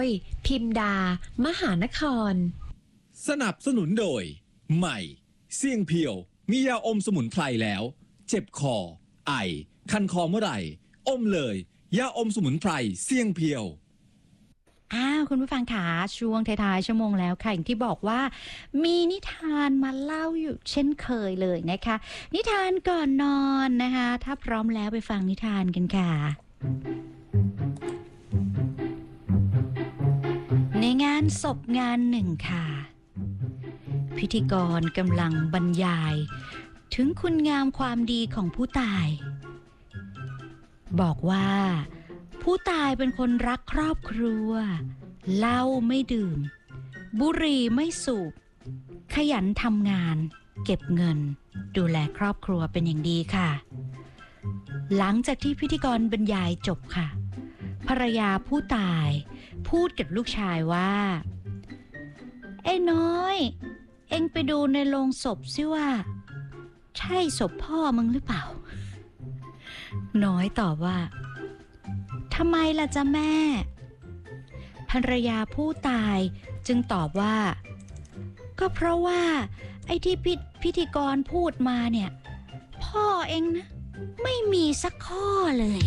ยพิมดามหานครสนับสนุนโดยใหม่เสี่ยงเพียวมียาอมสมุนไพรแล้วเจ็บคอไอคันคอเมื่อไหร่อมเลยยาอมสมุนไพรเสี่ยงเพียวคุณผู้ฟังค่ะช่วงท้ายๆชั่วโมงแล้วค่ะอย่างที่บอกว่ามีนิทานมาเล่าอยู่เช่นเคยเลยนะคะนิทานก่อนนอนนะคะถ้าพร้อมแล้วไปฟังนิทานกันค่ะในงานศพงานหนึ่งค่ะพิธีกรกำลังบรรยายถึงคุณงามความดีของผู้ตายบอกว่าผู้ตายเป็นคนรักครอบครัวเหล้าไม่ดื่มบุหรี่ไม่สูบขยันทำงานเก็บเงินดูแลครอบครัวเป็นอย่างดีค่ะหลังจากที่พิธีกรบรรยายจบค่ะภรรยาผู้ตายพูดกับลูกชายว่าไอ้น้อยเอ็งไปดูในโลงศพสิว่าใช่ศพพ่อมึงหรือเปล่าน้อยตอบว่าทำไมล่ะจ๊ะแม่ภรรยาผู้ตายจึงตอบว่าก็เพราะว่าไอ้ที่พิธีกรพูดมาเนี่ยพ่อเองนะไม่มีสักข้อเลย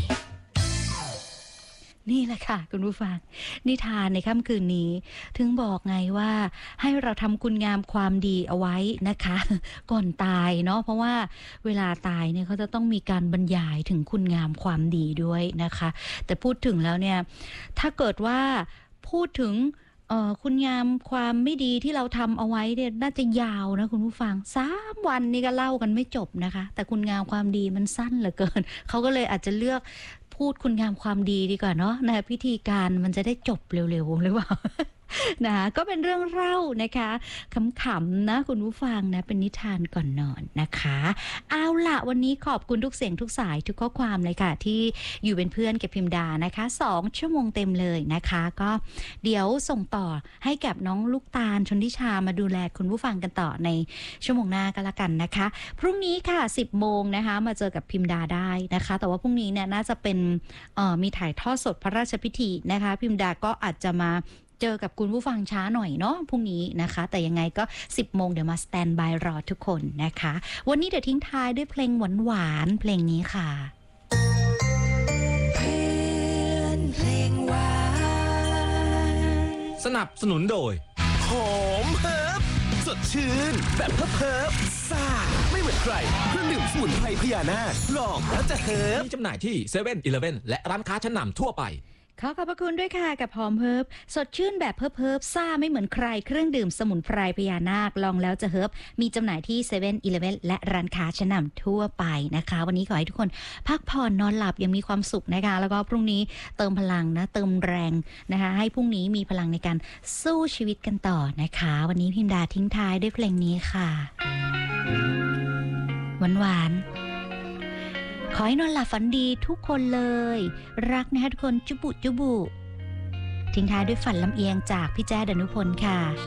นี่แหละค่ะคุณผู้ฟังนิทานในค่ำคืนนี้ถึงบอกไงว่าให้เราทำคุณงามความดีเอาไว้นะคะก่อนตายเนาะเพราะว่าเวลาตายเนี่ยเขาจะต้องมีการบรรยายถึงคุณงามความดีด้วยนะคะแต่พูดถึงแล้วเนี่ยถ้าเกิดว่าพูดถึงคุณงามความไม่ดีที่เราทำเอาไว้เนี่ยน่าจะยาวนะคุณผู้ฟัง3 วันนี่ก็เล่ากันไม่จบนะคะแต่คุณงามความดีมันสั้นเหลือเกินเขาก็เลยอาจจะเลือกพูดคุณงามความดีดีกว่าเนาะนะพิธีการมันจะได้จบเร็วๆหรือเปล่า นะก็เป็นเรื่องเล่านะคะขำๆนะคุณผู้ฟังนะเป็นนิทานก่อนนอนนะคะเอาล่ะวันนี้ขอบคุณทุกเสียงทุกสายทุกข้อความเลยค่ะที่อยู่เป็นเพื่อนกับพิมดานะคะ2 ชั่วโมงเต็มเลยนะคะก็เดี๋ยวส่งต่อให้กับน้องลูกตาลชนทิชามาดูแลคุณผู้ฟังกันต่อในชั่วโมงหน้าก็แล้วกันนะคะพรุ่งนี้ค่ะ10 โมงนะคะมาเจอกับพิมดาได้นะคะแต่ว่าพรุ่งนี้เนี่ยน่าจะเป็นมีถ่ายทอดสดพระราชพิธีนะคะพิมดาก็อาจจะมาเจอกับคุณผู้ฟังช้าหน่อยเนาะพรุ่งนี้นะคะแต่ยังไงก็10 โมงเดี๋ยวมาสแตนบายรอทุกคนนะคะวันนี้เดี๋ยวทิ้งท้ายด้วยเพลงหวานๆเพลงนี้ค่ะเพลงหวานสนับสนุนโดยหอมเฮิร์บสดชื่นแบบเพิบซ่าไม่เหมือนใครเครื่องดื่มสมุนไพรพญานาคลองแล้วจะเฮิร์บมีจำหน่ายที่เซเว่นอีเลฟเว่นและร้านค้าชั้นนำทั่วไปขอบพระคุณด้วยค่ะกับหอมเฮิร์บสดชื่นแบบเฮิร์บซ่าไม่เหมือนใครเครื่องดื่มสมุนไพรพญานาคลองแล้วจะเฮิร์บมีจำหน่ายที่เซเว่นอีเลฟเว่นและร้านค้าชั้นนำทั่วไปนะคะวันนี้ขอให้ทุกคนพักผ่อนนอนหลับยังมีความสุขนะคะแล้วก็พรุ่งนี้เติมพลังนะเติมแรงนะคะให้พรุ่งนี้มีพลังในการสู้ชีวิตกันต่อนะคะวันนี้พิมดาทิ้งท้ายด้วยเพลงนี้ค่ะหวานขอให้นอนหลับฝันดีทุกคนเลยรักนะคะทุกคนจุบุทิ้งท้ายด้วยฝันลำเอียงจากพี่แจ้ดนุพลค่ะ